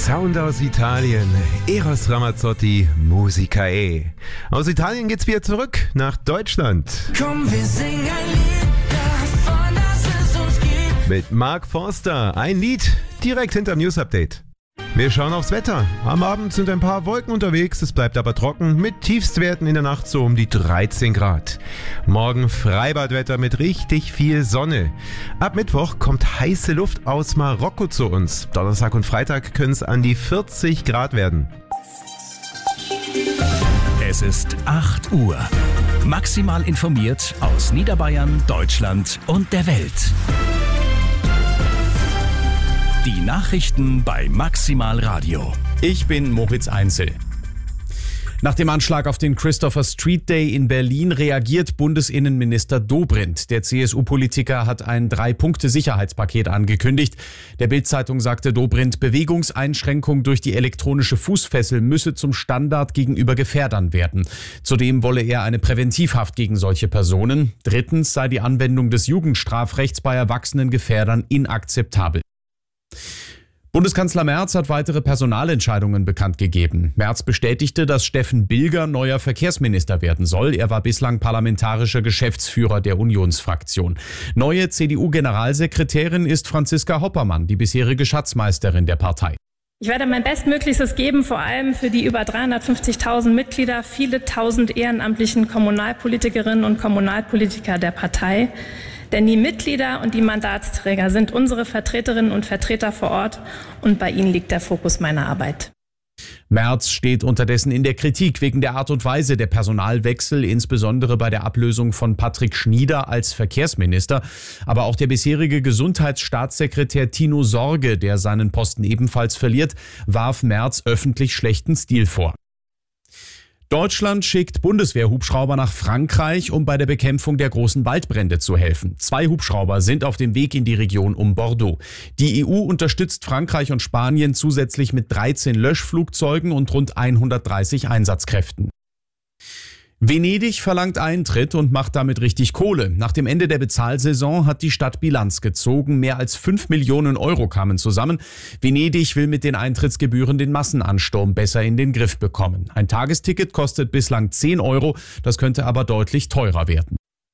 Sound aus Italien, Eros Ramazzotti, Musica E. Aus Italien geht's wieder zurück nach Deutschland. Komm, wir singen ein Lied davon, dass es uns gibt. Mit Mark Forster, ein Lied direkt hinterm News Update. Wir schauen aufs Wetter. Am Abend sind ein paar Wolken unterwegs, es bleibt aber trocken mit Tiefstwerten in der Nacht so um die 13 Grad. Morgen Freibadwetter mit richtig viel Sonne. Ab Mittwoch kommt heiße Luft aus Marokko zu uns. Donnerstag und Freitag können es an die 40 Grad werden. Es ist 8 Uhr. Maximal informiert aus Niederbayern, Deutschland und der Welt. Die Nachrichten bei Maximal Radio. Ich bin Moritz Einzel. Nach dem Anschlag auf den Christopher Street Day in Berlin reagiert Bundesinnenminister Dobrindt. Der CSU-Politiker hat ein 3-Punkte-Sicherheitspaket angekündigt. Der Bild-Zeitung sagte Dobrindt, Bewegungseinschränkung durch die elektronische Fußfessel müsse zum Standard gegenüber Gefährdern werden. Zudem wolle er eine Präventivhaft gegen solche Personen. Drittens sei die Anwendung des Jugendstrafrechts bei erwachsenen Gefährdern inakzeptabel. Bundeskanzler Merz hat weitere Personalentscheidungen bekannt gegeben. Merz bestätigte, dass Steffen Bilger neuer Verkehrsminister werden soll. Er war bislang parlamentarischer Geschäftsführer der Unionsfraktion. Neue CDU-Generalsekretärin ist Franziska Hoppermann, die bisherige Schatzmeisterin der Partei. Ich werde mein Bestmöglichstes geben, vor allem für die über 350.000 Mitglieder, viele tausend ehrenamtlichen Kommunalpolitikerinnen und Kommunalpolitiker der Partei. Denn die Mitglieder und die Mandatsträger sind unsere Vertreterinnen und Vertreter vor Ort und bei ihnen liegt der Fokus meiner Arbeit. Merz steht unterdessen in der Kritik wegen der Art und Weise der Personalwechsel, insbesondere bei der Ablösung von Patrick Schnieder als Verkehrsminister. Aber auch der bisherige Gesundheitsstaatssekretär Tino Sorge, der seinen Posten ebenfalls verliert, warf Merz öffentlich schlechten Stil vor. Deutschland schickt Bundeswehrhubschrauber nach Frankreich, um bei der Bekämpfung der großen Waldbrände zu helfen. 2 Hubschrauber sind auf dem Weg in die Region um Bordeaux. Die EU unterstützt Frankreich und Spanien zusätzlich mit 13 Löschflugzeugen und rund 130 Einsatzkräften. Venedig verlangt Eintritt und macht damit richtig Kohle. Nach dem Ende der Bezahlsaison hat die Stadt Bilanz gezogen. Mehr als 5 Millionen Euro kamen zusammen. Venedig will mit den Eintrittsgebühren den Massenansturm besser in den Griff bekommen. Ein Tagesticket kostet bislang 10 Euro, das könnte aber deutlich teurer werden.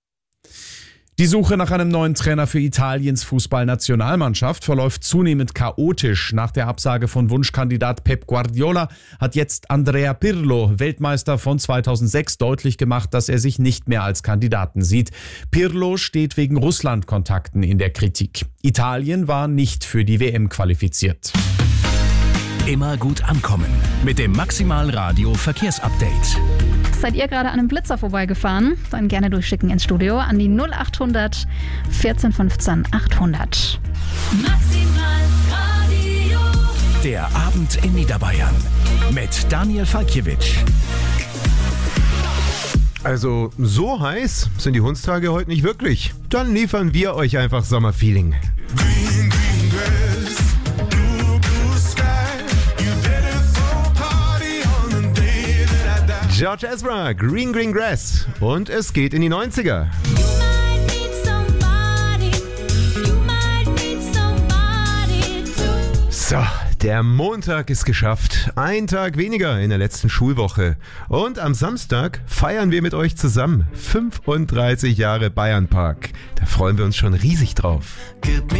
Die Suche nach einem neuen Trainer für Italiens Fußballnationalmannschaft verläuft zunehmend chaotisch. Nach der Absage von Wunschkandidat Pep Guardiola hat jetzt Andrea Pirlo, Weltmeister von 2006, deutlich gemacht, dass er sich nicht mehr als Kandidaten sieht. Pirlo steht wegen Russland-Kontakten in der Kritik. Italien war nicht für die WM qualifiziert. Immer gut ankommen mit dem Maximal Radio Verkehrsupdate. Seid ihr gerade an einem Blitzer vorbeigefahren? Dann gerne durchschicken ins Studio an die 0800 14 15 800. Maximal Radio. Der Abend in Niederbayern mit Daniel Falkiewicz. Also so heiß sind die Hundstage heute nicht wirklich. Dann liefern wir euch einfach Sommerfeeling. Green, green grass, blue, blue sky. You did it for a party on the day that I died. George Ezra, Green Green Grass. Und es geht in die 90er. So, der Montag ist geschafft. Ein Tag weniger in der letzten Schulwoche. Und am Samstag feiern wir mit euch zusammen 35 Jahre Bayernpark. Da freuen wir uns schon riesig drauf.